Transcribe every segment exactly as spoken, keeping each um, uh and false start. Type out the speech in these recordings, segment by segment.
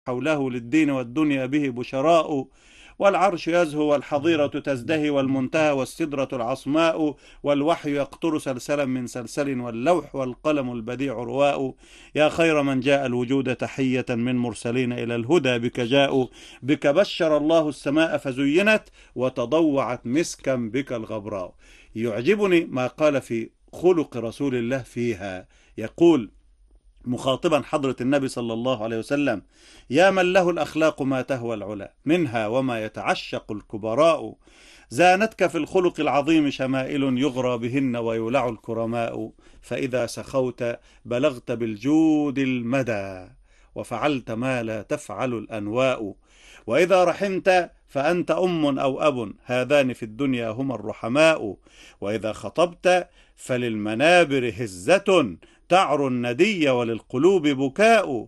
حوله للدين والدنيا به بشراء، والعرش يزهو والحظيرة تزدهي والمنتهى والسدرة العصماء، والوحي يقطر سلسلا من سلسل واللوح والقلم البديع رواء. يا خير من جاء الوجود تحية من مرسلين إلى الهدى بك جاءوا، بك بشر الله السماء فزينت وتضوعت مسكا بك الغبراء. يعجبني ما قال في خلق رسول الله فيها، يقول مخاطبا حضرة النبي صلى الله عليه وسلم: يا من له الأخلاق ما تهوى العلا منها وما يتعشق الكبراء، زانتك في الخلق العظيم شمائل يغرى بهن ويولع الكرماء، فإذا سخوت بلغت بالجود المدى وفعلت ما لا تفعل الأنواء، وإذا رحمت فأنت أم أو أب هذان في الدنيا هما الرحماء، وإذا خطبت فللمنابر هزة تعر الندي وللقلوب بكاء،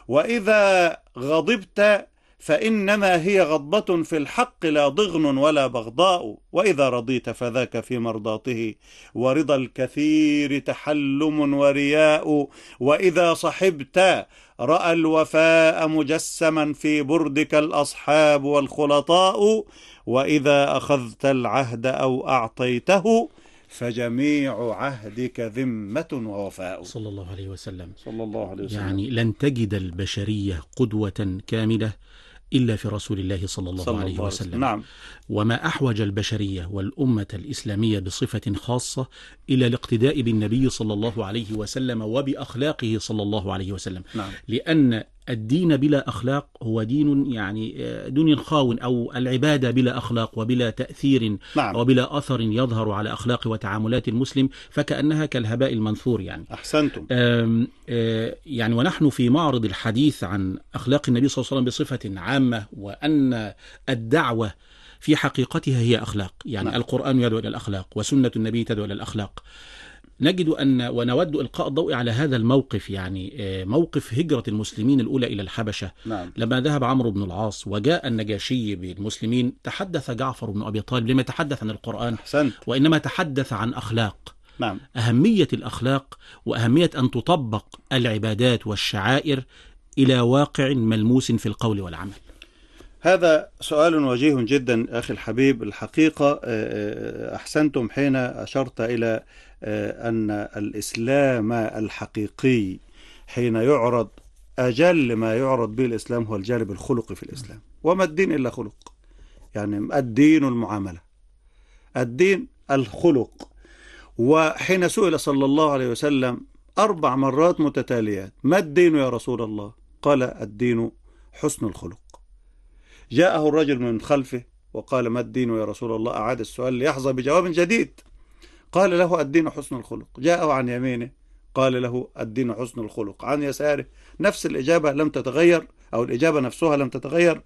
وإذا غضبت فإنما هي غضبة في الحق لا ضغن ولا بغضاء، وإذا رضيت فذاك في مرضاته ورضا الكثير تحلم ورياء، وإذا صحبت رأى الوفاء مجسما في بردك الأصحاب والخلطاء، وإذا أخذت العهد أو أعطيته فجميع عهدك ذمة ووفاء. صلى الله عليه وسلم. صلى الله عليه وسلم. يعني لن تجد البشرية قدوة كاملة إلا في رسول الله صلى الله صلى عليه الله وسلم. نعم. وما أحوج البشرية والأمة الإسلامية بصفة خاصة إلى الاقتداء بالنبي صلى الله عليه وسلم وبأخلاقه صلى الله عليه وسلم. نعم. لأن الدين بلا أخلاق هو دين يعني دين خاون، أو العبادة بلا أخلاق وبلا تأثير نعم. وبلا أثر يظهر على أخلاق وتعاملات المسلم فكأنها كالهباء المنثور. يعني أحسنتم. آم آم يعني ونحن في معرض الحديث عن أخلاق النبي صلى الله عليه وسلم بصفة عامة، وأن الدعوة في حقيقتها هي أخلاق، يعني نعم. القرآن يدعو إلى الأخلاق وسنة النبي تدعو إلى الأخلاق. نجد أن ونود إلقاء الضوء على هذا الموقف، يعني موقف هجرة المسلمين الأولى إلى الحبشة. نعم. لما ذهب عمرو بن العاص وجاء النجاشي بالمسلمين، تحدث جعفر بن أبي طالب لما يتحدث عن القرآن أحسنت. وإنما تحدث عن أخلاق. نعم. أهمية الأخلاق وأهمية أن تطبق العبادات والشعائر إلى واقع ملموس في القول والعمل. هذا سؤال وجيه جدا أخي الحبيب. الحقيقة أحسنتم حين أشرت إلى أن الإسلام الحقيقي حين يعرض أجل ما يعرض به الإسلام هو الجانب الخلقي في الإسلام. وما الدين إلا خلق، يعني الدين المعاملة، الدين الخلق. وحين سئل صلى الله عليه وسلم أربع مرات متتاليات: ما الدين يا رسول الله؟ قال: الدين حسن الخلق. جاءه الرجل من خلفه وقال: ما الدين يا رسول الله؟ أعاد السؤال ليحظى بجواب جديد. قال له: الدين حسن الخلق. جاءه عن يمينه قال له: الدين حسن الخلق. عن يساره نفس الإجابة لم تتغير، أو الإجابة نفسها لم تتغير.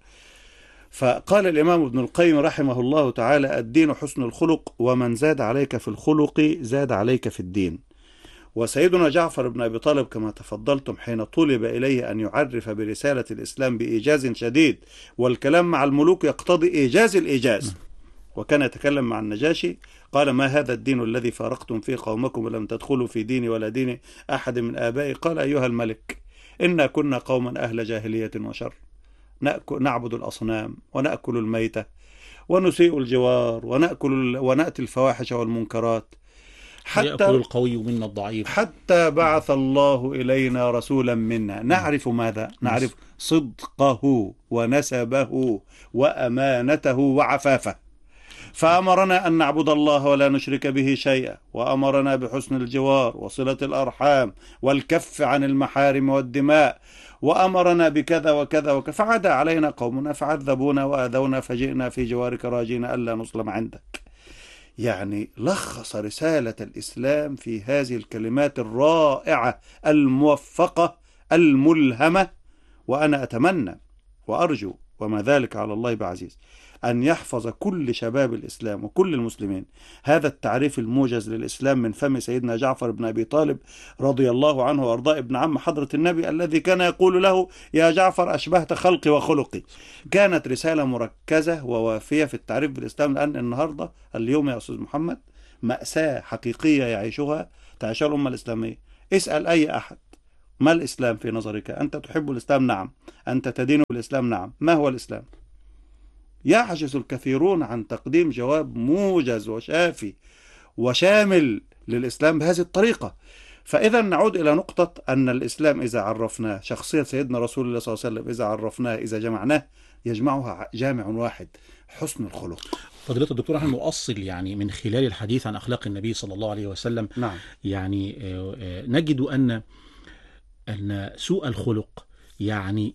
فقال الإمام ابن القيم رحمه الله تعالى: الدين حسن الخلق، ومن زاد عليك في الخلق زاد عليك في الدين. وسيدنا جعفر بن أبي طالب كما تفضلتم حين طلب إليه أن يعرف برسالة الإسلام بإيجاز شديد، والكلام مع الملوك يقتضي إيجاز الإيجاز، وكان يتكلم مع النجاشي قال: ما هذا الدين الذي فارقتم فيه قومكم ولم تدخلوا في ديني ولا دين أحد من آبائي؟ قال: أيها الملك، إنا كنا قوما أهل جاهلية وشر، نعبد الأصنام ونأكل الميتة ونسيء الجوار ونأكل ونأتي الفواحش والمنكرات، حتى يأكل القوي منا الضعيف، حتى بعث الله إلينا رسولا منا نعرف ماذا؟ نعرف صدقه ونسبه وأمانته وعفافه، فأمرنا أن نعبد الله ولا نشرك به شيئا، وأمرنا بحسن الجوار وصلة الأرحام والكف عن المحارم والدماء، وأمرنا بكذا وكذا وكذا، فعدا علينا قومنا فعذبونا وآذونا فجئنا في جوارك راجين ألا نظلم عندك. يعني لخص رسالة الإسلام في هذه الكلمات الرائعة الموفقة الملهمة. وأنا أتمنى وأرجو، وما ذلك على الله بعزيز، أن يحفظ كل شباب الإسلام وكل المسلمين هذا التعريف الموجز للإسلام من فم سيدنا جعفر بن أبي طالب رضي الله عنه وأرضاه، ابن عم حضرة النبي، الذي كان يقول له: يا جعفر أشبهت خلقي وخلقي. كانت رسالة مركزة ووافية في التعريف بالإسلام، لأن النهاردة اليوم يا أستاذ محمد مأساة حقيقية يعيشها تعيشها الأمة الإسلامية. اسأل أي أحد ما الإسلام في نظرك؟ أنت تحب الإسلام؟ نعم. أنت تدين بالإسلام؟ نعم. ما هو الإسلام؟ يعجز الكثيرون عن تقديم جواب موجز وشافي وشامل للإسلام بهذه الطريقة. فإذا نعود إلى نقطة أن الإسلام إذا عرفناه، شخصية سيدنا رسول الله صلى الله عليه وسلم إذا عرفناه، إذا جمعناه، يجمعها جامع واحد: حسن الخلق. فضيلة الدكتور، نحن نؤصل يعني من خلال الحديث عن أخلاق النبي صلى الله عليه وسلم، نعم. يعني نجد أن أن سوء الخلق يعني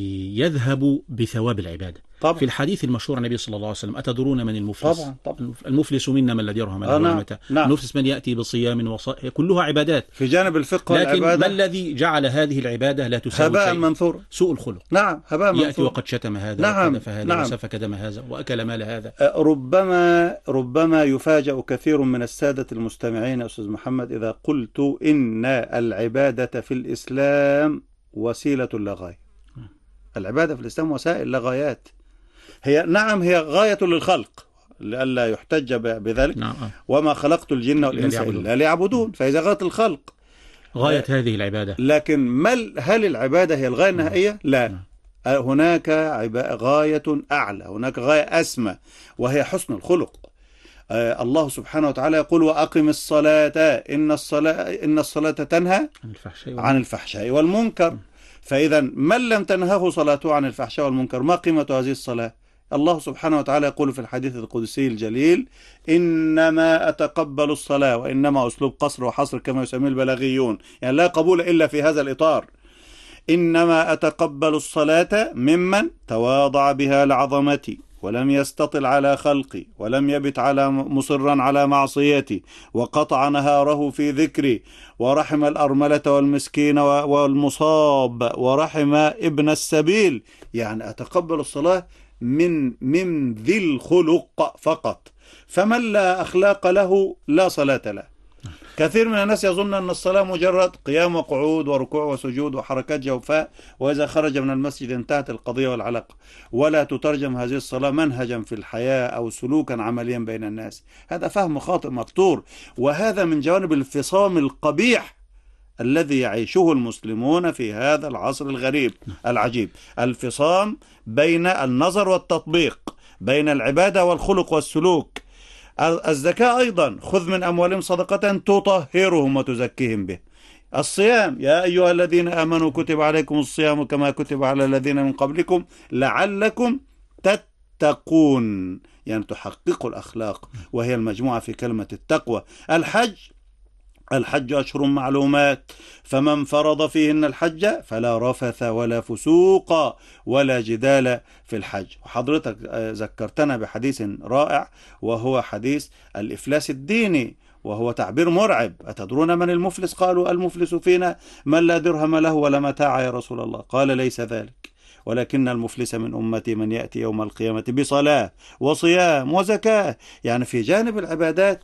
يذهب بثواب العبادة. طبعا. في الحديث المشهور عن النبي صلى الله عليه وسلم: أتدرون من المفلس؟ طبعا طبعا. المفلس منا من لا درهم له ولا متاع. نعم. المفلس من يأتي بصيام وصائم، كلها عبادات في جانب الفقه لكن والعبادة. ما الذي جعل هذه العبادة لا تساوي هباء شيء؟ منثورا. سوء الخلق. نعم، هباء منثورا. يأتي وقد شتم هذا، نعم. وقذف هذا، نعم. وسفك دم هذا، وأكل مال هذا. ربما ربما يفاجأ كثير من السادة المستمعين يا أستاذ محمد إذا قلت إن العبادة في الإسلام وسيلة لا غاية. العبادة في الإسلام وسائل لا غايات. هي نعم هي غاية للخلق لئلا يحتج بذلك. نعم. وما خلقت الجن والإنس إلا ليعبدون، فإذا غاية الخلق غاية هذه العبادة. لكن ما هل العبادة هي الغاية النهائية؟ لا. نعم. هناك غاية أعلى، هناك غاية أسمى، وهي حسن الخلق. الله سبحانه وتعالى يقول: وأقم الصلاة إن الصلاة إن الصلاة تنهى عن الفحشاء عن الفحشاء والمنكر. فإذا من لم تنهه صلاته عن الفحشاء والمنكر، ما قيمة هذه الصلاة؟ الله سبحانه وتعالى يقول في الحديث القدسي الجليل: إنما أتقبل الصلاة، وإنما أسلوب قصر وحصر كما يسميه البلاغيون، يعني لا قبول إلا في هذا الإطار. إنما أتقبل الصلاة ممن تواضع بها لعظمتي، ولم يستطل على خلقي، ولم يبت على مصرا على معصيتي، وقطع نهاره في ذكري، ورحم الأرملة والمسكين والمصاب، ورحم ابن السبيل. يعني أتقبل الصلاة من من ذي الخلق فقط. فمن لا أخلاق له لا صلاة له. كثير من الناس يظن أن الصلاة مجرد قيام وقعود وركوع وسجود وحركات جوفاء، وإذا خرج من المسجد انتهت القضية والعلاقة. ولا تترجم هذه الصلاة منهجا في الحياة أو سلوكا عمليا بين الناس. هذا فهم خاطئ مفتور، وهذا من جوانب الانفصام القبيح الذي يعيشه المسلمون في هذا العصر الغريب العجيب. الانفصام بين النظر والتطبيق، بين العبادة والخلق والسلوك. الزكاة أيضا: خذ من أموالهم صدقة تطهرهم وتزكيهم به. الصيام: يا أيها الذين آمنوا كتب عليكم الصيام كما كتب على الذين من قبلكم لعلكم تتقون، يعني تحققوا الأخلاق، وهي المجموعة في كلمة التقوى. الحج: الحج أشهر معلومات، فمن فرض فيهن الحج فلا رفث ولا فسوق ولا جدال في الحج. وحضرتك ذكرتنا بحديث رائع، وهو حديث الإفلاس الديني، وهو تعبير مرعب. أتدرون من المفلس؟ قالوا: المفلس فينا من لا درهم له ولا متاع يا رسول الله. قال: ليس ذلك، ولكن المفلس من أمتي من يأتي يوم القيامة بصلاة وصيام وزكاة. يعني في جانب العبادات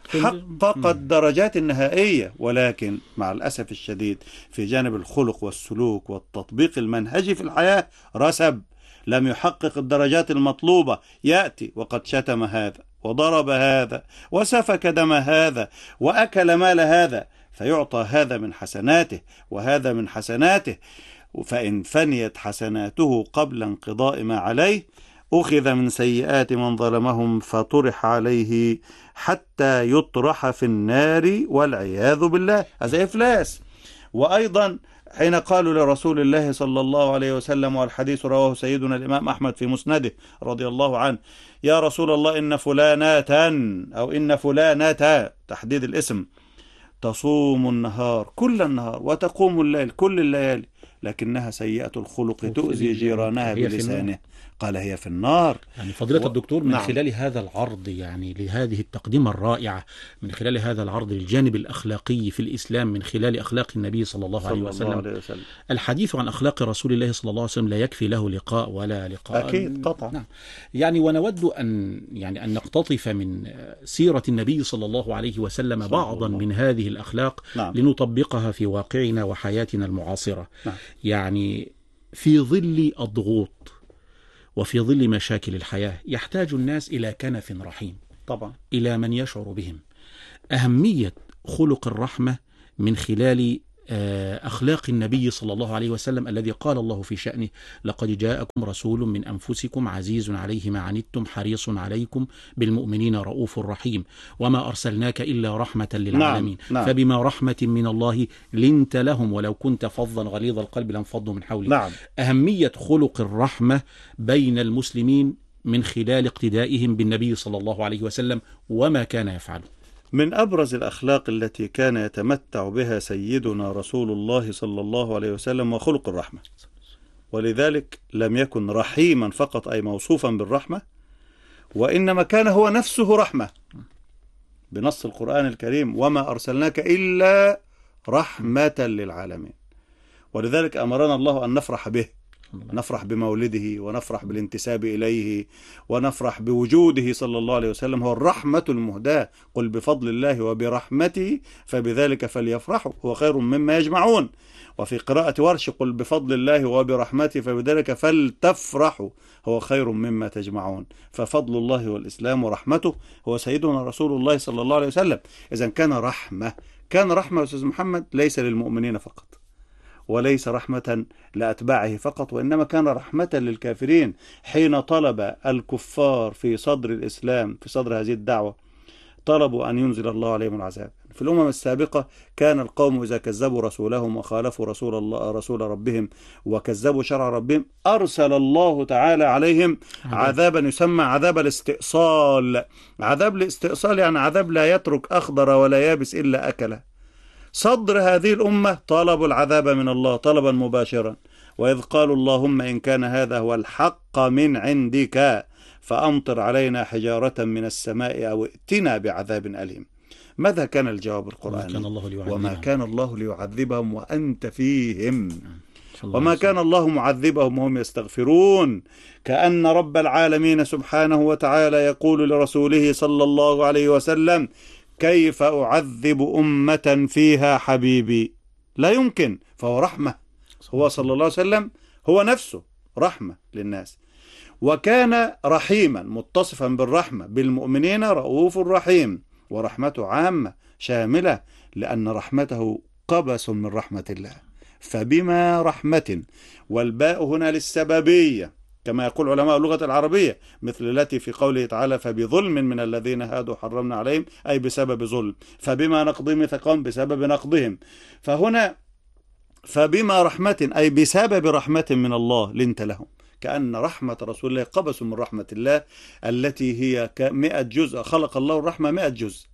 حقق الدرجات النهائية، ولكن مع الأسف الشديد في جانب الخلق والسلوك والتطبيق المنهجي في الحياة رسب، لم يحقق الدرجات المطلوبة. يأتي وقد شتم هذا، وضرب هذا، وسفك دم هذا، وأكل مال هذا، فيعطى هذا من حسناته وهذا من حسناته. فإن فنيت حسناته قبل انقضاء ما عليه أخذ من سيئات من ظلمهم فطرح عليه حتى يطرح في النار والعياذ بالله. هذا إفلاس. وأيضا حين قالوا لرسول الله صلى الله عليه وسلم، والحديث رواه سيدنا الإمام أحمد في مسنده رضي الله عنه: يا رسول الله، إن فلاناتا أو إن فلانة، تحديد الاسم، تصوم النهار كل النهار وتقوم الليل كل الليالي، لكنها سيئة الخلق تؤذي جيرانها بلسانه. قال: هي في النار. يعني فضيلة و... الدكتور، من نعم. خلال هذا العرض، يعني لهذه التقدمة الرائعة، من خلال هذا العرض للجانب الأخلاقي في الإسلام من خلال أخلاق النبي صلى الله, صلى عليه, وسلم. الله عليه وسلم، الحديث عن أخلاق رسول الله صلى الله عليه وسلم لا يكفي له لقاء ولا لقاء. أكيد قطعا. نعم. يعني ونود أن يعني أن نقتطف من سيرة النبي صلى الله عليه وسلم بعضا الله. من هذه الأخلاق. نعم. لنطبقها في واقعنا وحياتنا المعاصرة. نعم. يعني في ظل الضغوط وفي ظل مشاكل الحياة يحتاج الناس إلى كنف رحيم، طبعا، إلى من يشعر بهم. أهمية خلق الرحمة من خلال أخلاق النبي صلى الله عليه وسلم الذي قال الله في شأنه: لقد جاءكم رسول من أنفسكم عزيز عليه ما عنتم حريص عليكم بالمؤمنين رؤوف رحيم وما أرسلناك إلا رحمة للعالمين. نعم. نعم. فبما رحمة من الله لنت لهم ولو كنت فظا غليظ القلب لانفضوا من حولك. نعم. أهمية خلق الرحمة بين المسلمين من خلال اقتدائهم بالنبي صلى الله عليه وسلم وما كان يفعله. من أبرز الأخلاق التي كان يتمتع بها سيدنا رسول الله صلى الله عليه وسلم وخلق الرحمة، ولذلك لم يكن رحيما فقط أي موصوفا بالرحمة، وإنما كان هو نفسه رحمة بنص القرآن الكريم: وما أرسلناك إلا رحمة للعالمين. ولذلك أمرنا الله أن نفرح به، نفرح بمولده ونفرح بالانتساب إليه ونفرح بوجوده صلى الله عليه وسلم. هو الرحمة المهداة: قل بفضل الله وبرحمته فبذلك فليفرحوا هو خير مما يجمعون. وفي قراءة ورش: قل بفضل الله وبرحمته فبذلك فلتفرحوا هو خير مما تجمعون. ففضل الله والإسلام ورحمته هو سيدنا رسول الله صلى الله عليه وسلم. إذن كان رحمة، كان رحمة يا أستاذ محمد ليس للمؤمنين فقط، وليس رحمة لأتباعه فقط، وإنما كان رحمة للكافرين. حين طلب الكفار في صدر الإسلام، في صدر هذه الدعوة، طلبوا أن ينزل الله عليهم العذاب. في الأمم السابقة كان القوم إذا كذبوا رسولهم وخالفوا رسول الله رسول ربهم وكذبوا شرع ربهم أرسل الله تعالى عليهم عذابا يسمى عذاب الاستئصال. عذاب الاستئصال يعني عذاب لا يترك أخضر ولا يابس إلا أكله. صدر هذه الأمة طلبوا العذاب من الله طلبا مباشرا: وإذ قالوا اللهم إن كان هذا هو الحق من عندك فأمطر علينا حجارة من السماء أو ائتنا بعذاب أليم. ماذا كان الجواب القرآني؟ وما كان الله ليعذبهم وأنت فيهم وما كان الله معذبهم وهم يستغفرون. كأن رب العالمين سبحانه وتعالى يقول لرسوله صلى الله عليه وسلم: كيف أعذب أمة فيها حبيبي؟ لا يمكن. فهو رحمة، هو صلى الله عليه وسلم هو نفسه رحمة للناس. وكان رحيما متصفا بالرحمة بالمؤمنين رؤوف رحيم، ورحمته عامة شاملة لأن رحمته قبس من رحمة الله. فبما رحمة، والباء هنا للسببية كما يقول علماء اللغة العربية، مثل التي في قوله تعالى: فبظلم من الذين هادوا حرمنا عليهم، أي بسبب ظلم. فبما نقضهم ميثاقهم، بسبب نقضهم. فهنا فبما رحمة أي بسبب رحمة من الله لنت لهم. كأن رحمة رسول الله قبس من رحمة الله التي هي كمئة جزء. خلق الله الرحمة مئة جزء،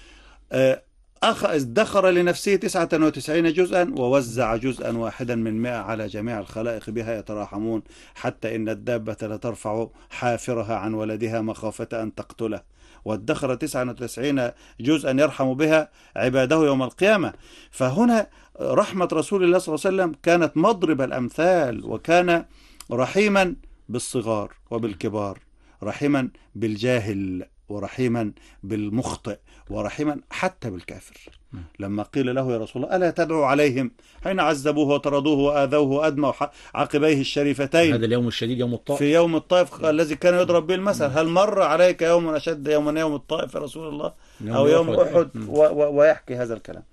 ادخر لنفسه تسعة وتسعين جزءا ووزع جزءا واحدا من مئة على جميع الخلائق بها يتراحمون، حتى إن الدابة لترفع حافرها عن ولدها مخافة أن تقتله، وادخر تسعة وتسعين جزءا يرحم بها عباده يوم القيامة. فهنا رحمة رسول الله صلى الله عليه وسلم كانت مضرب الأمثال، وكان رحيما بالصغار وبالكبار، رحيما بالجاهل ورحيما بالمخطئ ورحيما حتى بالكافر. لما قيل له: يا رسول الله ألا تدعو عليهم، حين عذبوه وطردوه وآذوه وأدموا عقبيه الشريفتين، هذا اليوم الشديد يوم الطائف، في يوم الطائف الذي كان يضرب به المثل: هل مر عليك يوم أشد يوم يوم الطائف يا رسول الله، أو يوم أحد؟ ويحكي هذا الكلام.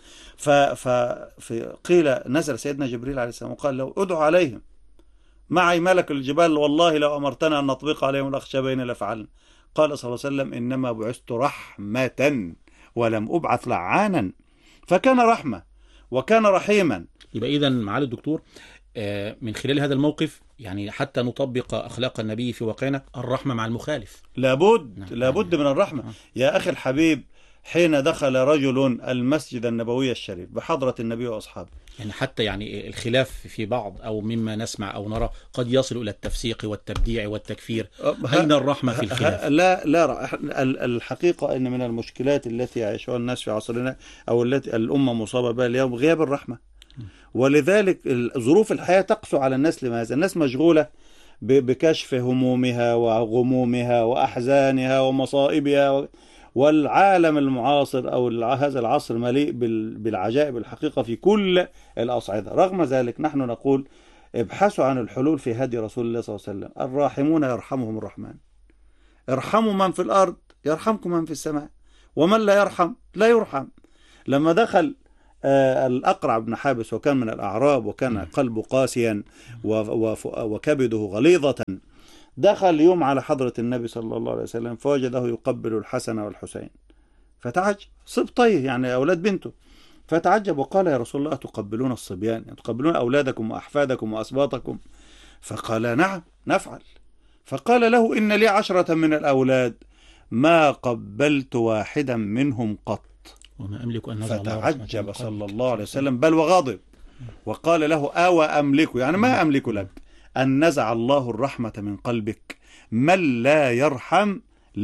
فقيل نزل سيدنا جبريل عليه السلام وقال له: ادعو عليهم، معي ملك الجبال، والله لو أمرتنا أن نطبق عليهم الأخشبين لفعلنا. قال صلى الله عليه وسلم: إنما بعثت رحمة ولم أبعث لعانا. فكان رحمة وكان رحيما. يبقى إذن معالي الدكتور، من خلال هذا الموقف يعني حتى نطبق أخلاق النبي في واقعنا، الرحمة مع المخالف لابد. نعم. لابد من الرحمة. نعم. يا أخي الحبيب، حين دخل رجل المسجد النبوي الشريف بحضرة النبي وأصحابه، يعني حتى يعني الخلاف في بعض أو مما نسمع أو نرى قد يصل إلى التفسيق والتبديع والتكفير. أين الرحمة في الخلاف؟ لا لا الحقيقة أن من المشكلات التي يعيشها الناس في عصرنا أو التي الأمة مصابة بها اليوم غياب الرحمة. ولذلك ظروف الحياة تقسو على الناس. لماذا؟ الناس مشغولة بكشف همومها وغمومها وأحزانها ومصائبها، والعالم المعاصر أو هذا العصر مليء بالعجائب الحقيقة في كل الأصعدة. رغم ذلك نحن نقول: ابحثوا عن الحلول في هدي رسول الله صلى الله عليه وسلم. الراحمون يرحمهم الرحمن، ارحموا من في الأرض يرحمكم من في السماء، ومن لا يرحم لا يرحم. لما دخل آه الأقرع بن حابس وكان من الأعراب وكان قلبه قاسيا وكبده غليظة، دخل يوم على حضرة النبي صلى الله عليه وسلم فوجده يقبل الحسن والحسين، فتعجب، سبطيه يعني أولاد بنته، فتعجب وقال يا رسول الله تقبلون الصبيان، يعني تقبلون أولادكم وأحفادكم وأسباطكم؟ فقال نعم نفعل. فقال له إن لي عشرة من الأولاد ما قبلت واحدا منهم قط. وما أملك أن نزع الله فتعجب صلى الله عليه وسلم بل وغضب وقال له آوى أملك، يعني ما أملك لك أن نزع الله الرحمة من قلبك، من لا يرحم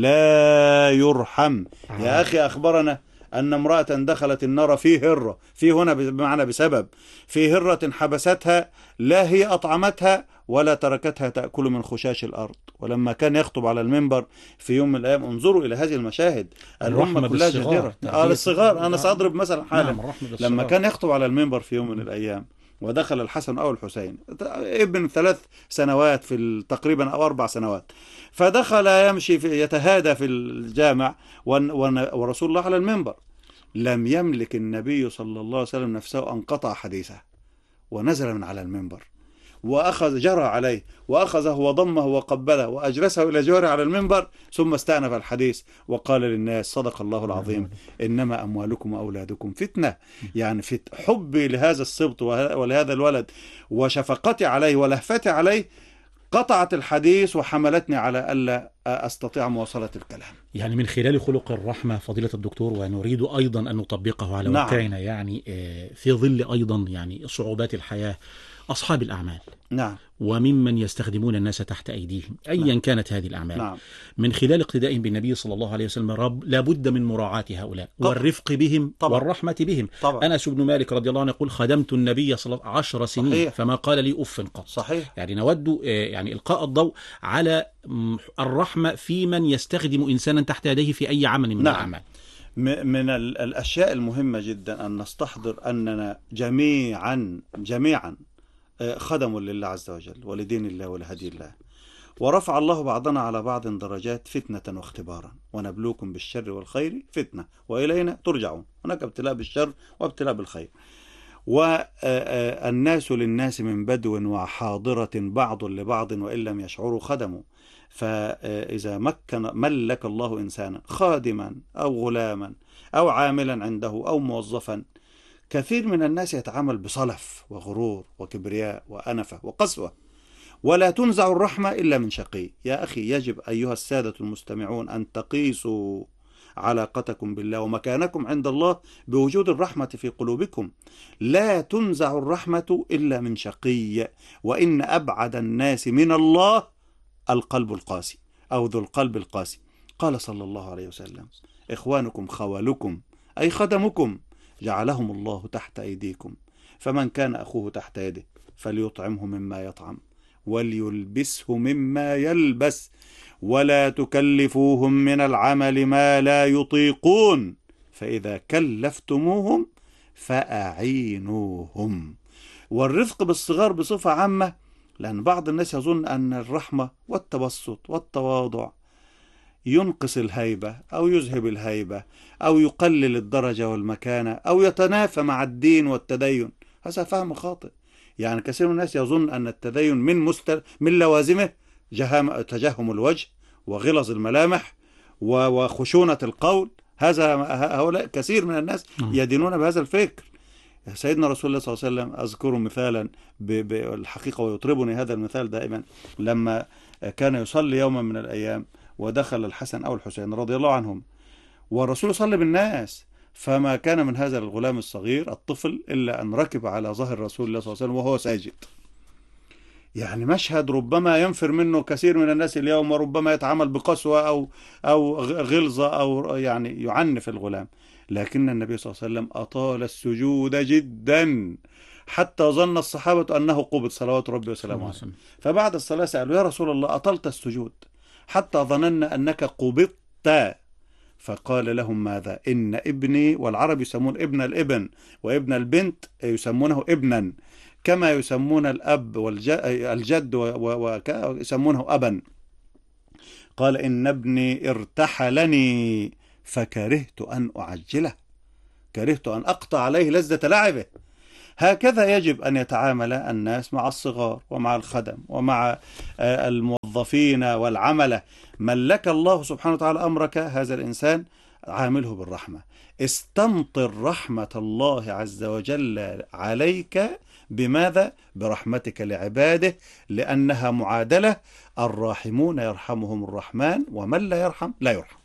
لا يرحم. يا أخي أخبرنا أن امرأة دخلت النار في هرة، في هنا بمعنى بسبب، في هرة حبستها لا هي أطعمتها ولا تركتها تأكل من خشاش الأرض. ولما كان يخطب على المنبر في يوم من الأيام، انظروا إلى هذه المشاهد، الأمة كلها جديرة. آه للصغار، أنا سأضرب مثلا حالا. نعم لما كان يخطب على المنبر في يوم من الأيام ودخل الحسن أو الحسين، ابن ثلاث سنوات في تقريبا أو أربع سنوات، فدخل يمشي في يتهادى في الجامع ورسول الله على المنبر. لم يملك النبي صلى الله عليه وسلم نفسه أن قطع حديثه ونزل من على المنبر وأخذ جرى عليه وأخذه وضمه وقبله وأجلسه إلى جواره على المنبر، ثم استأنف الحديث وقال للناس صدق الله العظيم إنما أموالكم وأولادكم فتنة. يعني في حبي لهذا السبط ولهذا الولد وشفقتي عليه ولهفتي عليه قطعت الحديث وحملتني على ألا أستطيع مواصلة الكلام. يعني من خلال خلق الرحمة فضيلة الدكتور، ونريد أيضا أن نطبقه على نعم. واقعنا، يعني في ظل أيضا يعني صعوبات الحياة، أصحاب الأعمال نعم وممن يستخدمون الناس تحت أيديهم أيا نعم. كانت هذه الأعمال نعم. من خلال اقتدائهم بالنبي صلى الله عليه وسلم رب لابد من مراعاة هؤلاء طبعا. والرفق بهم طبعا. والرحمة بهم طبعا. أنس بن مالك رضي الله عنه يقول خدمت النبي صلى الله عليه وسلم عشر سنين صحيح. فما قال لي أف قط. صحيح. يعني نود يعني إلقاء الضوء على الرحمة في من يستخدم إنسانا تحت يديه في أي عمل من نعم. الأعمال. من الأشياء المهمة جدا أن نستحضر أننا جميعا جميعا خدموا لله عز وجل ولدين الله ولهدي الله، ورفع الله بعضنا على بعض درجات فتنة واختبارا، ونبلوكم بالشر والخير فتنة وإلينا ترجعون. هناك ابتلاء بالشر وابتلاء بالخير. والناس للناس من بدو وحاضرة بعض لبعض وإن لم يشعروا خدموا. فإذا مكن ملك الله إنسانا خادما أو غلاما أو عاملا عنده أو موظفا، كثير من الناس يتعامل بصلف وغرور وكبرياء وأنفة وقسوة، ولا تنزع الرحمة إلا من شقي. يا أخي يجب أيها السادة المستمعون أن تقيسوا علاقتكم بالله ومكانكم عند الله بوجود الرحمة في قلوبكم. لا تنزع الرحمة إلا من شقي، وإن أبعد الناس من الله القلب القاسي أو ذو القلب القاسي. قال صلى الله عليه وسلم إخوانكم خوالكم أي خدمكم جعلهم الله تحت أيديكم، فمن كان أخوه تحت يده فليطعمه مما يطعم وليلبسه مما يلبس ولا تكلفوهم من العمل ما لا يطيقون، فإذا كلفتموهم فأعينوهم. والرفق بالصغار بصفة عامة، لأن بعض الناس يظن أن الرحمة والتبسط والتواضع ينقص الهيبة أو يذهب الهيبة أو يقلل الدرجة والمكانة أو يتنافى مع الدين والتدين. هذا فهم خاطئ. يعني كثير من الناس يظن أن التدين من مستر من لوازمه جهام تجهم الوجه وغلظ الملامح وخشونة القول. هذا هؤلاء كثير من الناس يدينون بهذا الفكر. سيدنا رسول الله صلى الله عليه وسلم أذكر مثالا بالحقيقة ويطربني هذا المثال دائما، لما كان يصلي يوما من الأيام ودخل الحسن أو الحسين رضي الله عنهم، والرسول صلى بالناس، فما كان من هذا الغلام الصغير الطفل إلا أن ركب على ظهر رسول الله صلى الله عليه وسلم وهو ساجد. يعني مشهد ربما ينفر منه كثير من الناس اليوم، وربما يتعامل بقسوة أو أو غلظة أو يعني يعنف الغلام، لكن النبي صلى الله عليه وسلم أطال السجود جدا حتى ظن الصحابة أنه قبض صلوات ربي وسلامه عليه. فبعد الصلاة سألوا يا رسول الله أطلت السجود حتى ظننا أنك قبضت، فقال لهم ماذا؟ إن ابني، والعرب يسمون ابن الابن وابن البنت يسمونه ابنا، كما يسمون الأب والجد ويسمونه أبا. قال إن ابني ارتحلني فكرهت أن أعجله. كرهت أن أقطع عليه لذة لعبه. هكذا يجب أن يتعامل الناس مع الصغار ومع الخدم ومع الموظفين والعملة. ملك الله سبحانه وتعالى أمرك هذا الإنسان، عامله بالرحمة، استمطر رحمة الله عز وجل عليك. بماذا؟ برحمتك لعباده، لأنها معادلة، الراحمون يرحمهم الرحمن، ومن لا يرحم لا يرحم.